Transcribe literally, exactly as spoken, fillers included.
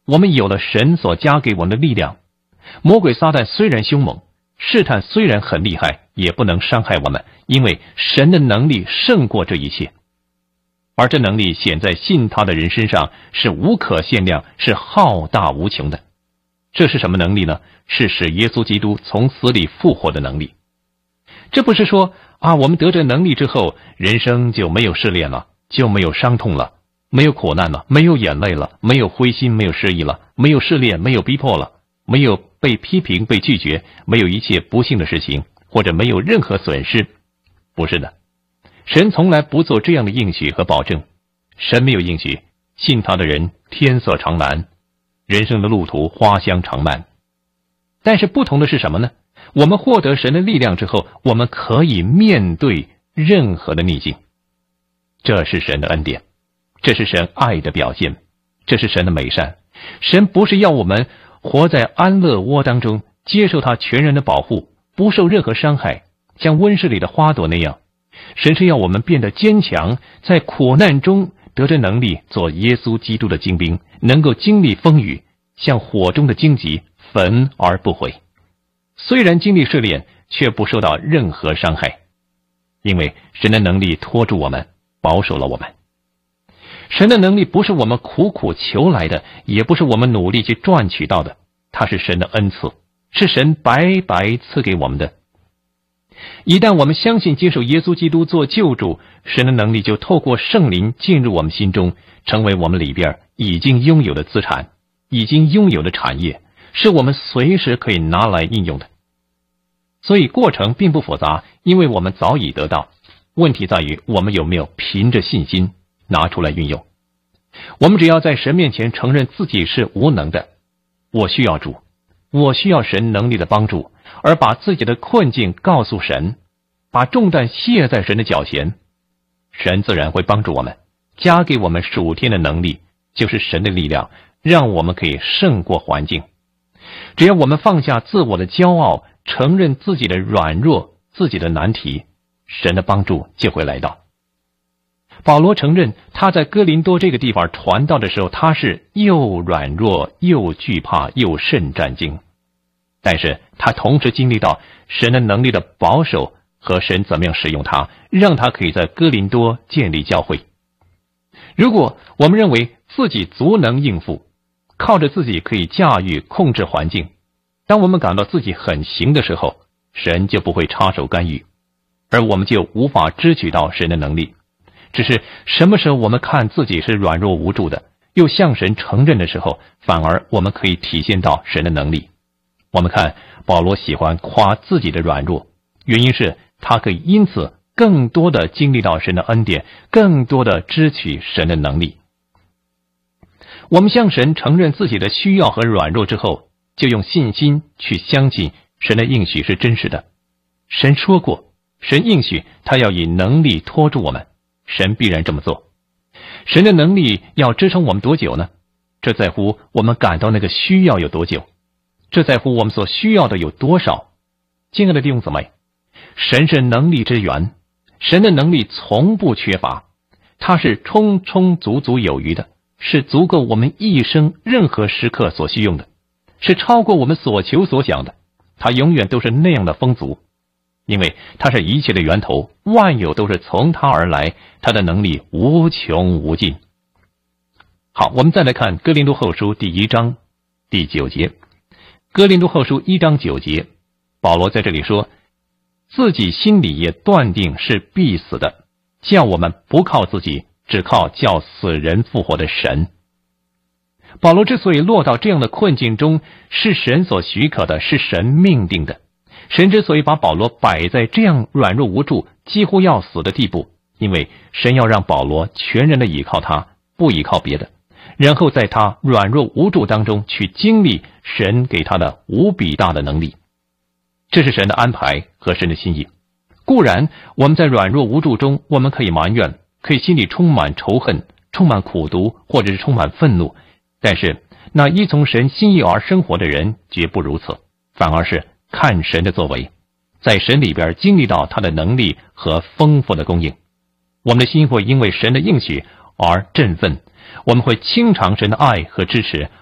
我们有了神所加给我们的力量，魔鬼撒旦虽然凶猛，试探虽然很厉害，也不能伤害我们，因为神的能力胜过这一切。而这能力显在信他的人身上，是无可限量，是浩大无穷的。这是什么能力呢？是使耶稣基督从死里复活的能力。这不是说啊，我们得这能力之后，人生就没有试炼了，就没有伤痛了，没有苦难了，没有眼泪了，没有灰心，没有失意了，没有试炼，没有逼迫了，没有被批评，被拒绝，没有一切不幸的事情，或者没有任何损失。不是的，神从来不做这样的应许和保证。神没有应许信他的人天色常蓝，人生的路途花香常漫。但是不同的是什么呢？我们获得神的力量之后，我们可以面对任何的逆境。这是神的恩典，这是神爱的表现，这是神的美善。神不是要我们活在安乐窝当中，接受他全然的保护，不受任何伤害，像温室里的花朵那样。神是要我们变得坚强，在苦难中得着能力，做耶稣基督的精兵，能够经历风雨，像火中的荆棘，焚而不毁。虽然经历试炼，却不受到任何伤害，因为神的能力托住我们，保守了我们。神的能力不是我们苦苦求来的，也不是我们努力去赚取到的，它是神的恩赐，是神白白赐给我们的。一旦我们相信接受耶稣基督做救主，神的能力就透过圣灵进入我们心中，成为我们里边已经拥有的资产，已经拥有的产业，是我们随时可以拿来应用的。所以过程并不复杂，因为我们早已得到。问题在于我们有没有凭着信心拿出来运用。我们只要在神面前承认自己是无能的，我需要主，我需要神能力的帮助，而把自己的困境告诉神，把重担卸在神的脚前，神自然会帮助我们，加给我们属天的能力，就是神的力量，让我们可以胜过环境。只要我们放下自我的骄傲，承认自己的软弱，自己的难题，神的帮助就会来到。保罗承认他在哥林多这个地方传道的时候，他是又软弱又惧怕又甚战惊，但是他同时经历到神的能力的保守和神怎么样使用他，让他可以在哥林多建立教会。如果我们认为自己足能应付，靠着自己可以驾驭控制环境，当我们感到自己很行的时候，神就不会插手干预，而我们就无法支取到神的能力。只是什么时候我们看自己是软弱无助的，又向神承认的时候，反而我们可以体现到神的能力。我们看保罗喜欢夸自己的软弱，原因是他可以因此更多的经历到神的恩典，更多的支取神的能力。我们向神承认自己的需要和软弱之后，就用信心去相信神的应许是真实的。神说过，神应许他要以能力托住我们，神必然这么做。神的能力要支撑我们多久呢？这在乎我们感到那个需要有多久，这在乎我们所需要的有多少。亲爱的弟兄姊妹，神是能力之源，神的能力从不缺乏，他是充充足足有余的，是足够我们一生任何时刻所需用的，是超过我们所求所想的，他永远都是那样的丰足，因为他是一切的源头，万有都是从他而来，他的能力无穷无尽。好，我们再来看哥林多后书第一章第九节。哥林多后书一章九节，保罗在这里说，自己心里也断定是必死的，叫我们不靠自己，只靠叫死人复活的神。保罗之所以落到这样的困境中，是神所许可的，是神命定的。神之所以把保罗摆在这样软弱无助，几乎要死的地步，因为神要让保罗全然的倚靠他，不倚靠别的，然后在他软弱无助当中去经历神给他的无比大的能力。这是神的安排和神的心意。固然我们在软弱无助中，我们可以埋怨，可以心里充满仇恨，充满苦毒，或者是充满愤怒，但是那依从神心意而生活的人绝不如此，反而是看神的作为，在神里边经历到他的能力和丰富的供应。我们的心会因为神的应许而振奋，我们会清尝神的爱和支持，